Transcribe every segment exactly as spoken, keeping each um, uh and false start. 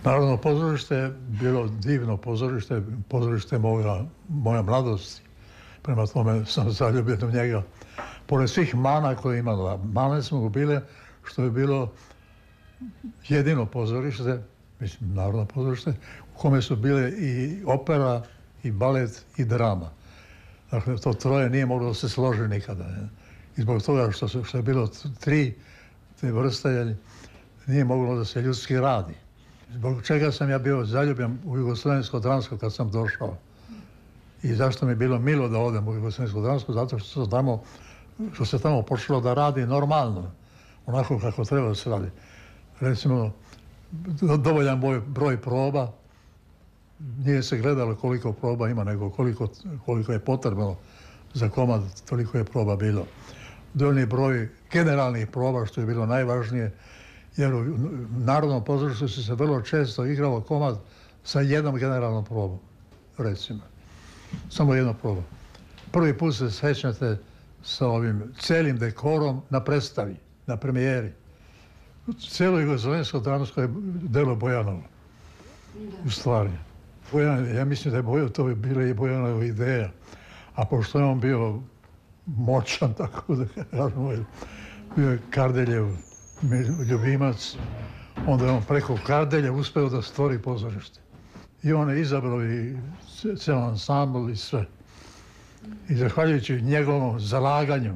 Narodno pozorište je bilo divno pozorište, pozorište moja, moja mladosti. Prema tome sam zaljubljen u njega. Pored svih mana koje je imala, mane smo bile što je bilo jedino pozorište, mislim, narodno pozorište, u kome su bile i opera, i balet, i drama. Dakle, to troje nije moglo da se složi nikada. Ne? I zbog toga što, su, što je bilo tri te vrste, nije moglo da se ljudski radi. Zbog čega sam ja bio zaljubljen u Jugoslovensko dramsko kad sam došao. I zašto mi je bilo milo da odem u Jugoslovensko dramsko? Zato što se tamo, što se tamo počelo da radi normalno. Onako kako treba da se radi. Recimo, dovoljan broj, broj proba. Nije se gledalo koliko proba ima, nego koliko, koliko je potrebno za komad, toliko je proba bilo. Dovoljni broj generalnih proba, što je bilo najvažnije, jer u Narodnom pozorištu se se vrlo često igralo komad sa jednom generalnom probom, recimo. Samo jedna proba. Prvi put se sećate sa ovim celim dekorom na predstavi, na premijeri. Cijelo Jugoslovensko dramsko je delo Bojanovo, u stvari. Bojan, ja mislim da je Bojan, to je bila i Bojanova ideja. A pošto je on bio moćan, tako da kažemo, bio je Kardeljev ljubimac, onda je on preko Kardelja uspeo da stvori pozorište. I on je izabrao i cijel ansambl i sve. I zahvaljujući njegovom zalaganju,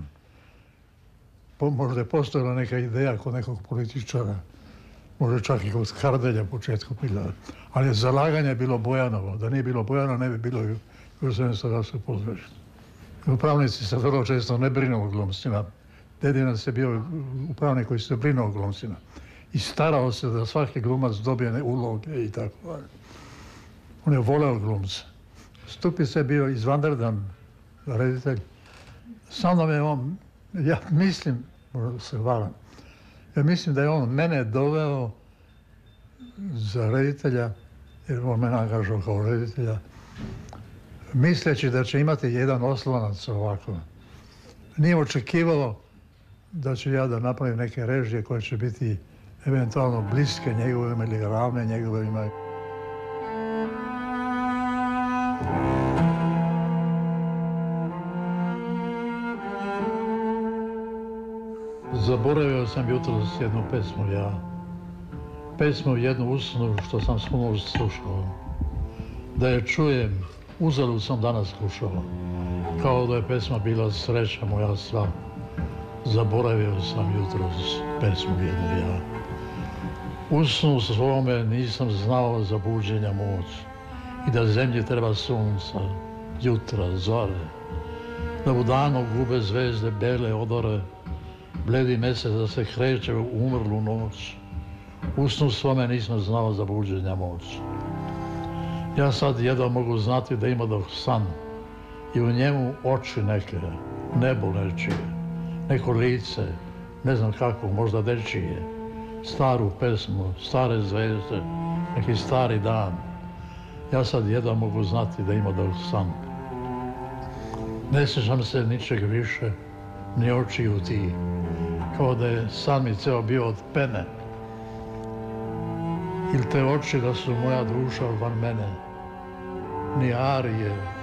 možda je postojala neka ideja kod nekog političara, možda čak i kod Kardelja u početku bila, ali zalaganje je bilo Bojanovo. Da nije bilo Bojana, ne bi bilo Jugoslovensko dramsko pozorište. Upravnici se vrlo često ne brinu o glumcima. Dedinac je bio upravnik koji se brinuo o glumcima. I starao se da svaki glumac dobije uloge i tako dalje. On je voleo glumce. Stupica je bio izvanredan reditelj. Sa mnom je on, ja mislim, možda se varam, ja mislim da je on mene doveo za reditelja, jer on mene angažao kao reditelja, misleći da će imati jedan oslonac ovako. Nije očekivao da ću ja da napravim neke režije koje će biti eventualno bliske njegovima ili ravne njegovima. Zaboravio sam jutros jednu pesmu ja. Pesmu jednu usnu što sam svu noć slušao. Da je čujem, uzalud sam danas kušao. Kao da je pesma bila sreća moja sva. Zaboravio sam jutros pesmu jednu ja. U snu svome nisam znao za buđenja moć. I da zemlji treba sunca, jutra, zore. Da u danu gube zvezde bele odore. Bledi mesec da se kreće u umrlu noć. U snu svome nisam znao za buđenja moć. Ja sad jedva mogu znati da ima dok san. I u njemu oči neke, nebo nečije. Neko lice, ne znam kako, možda dečije. Staru pesmu, stare zvezde, neki stari dan. Ja sad jedva mogu znati da ima dok san. Ne sjećam se ničeg više, ni očiju ti. Kao da je san mi ceo bio od pene. Ili te oči da su moja duša van mene. Ni arije,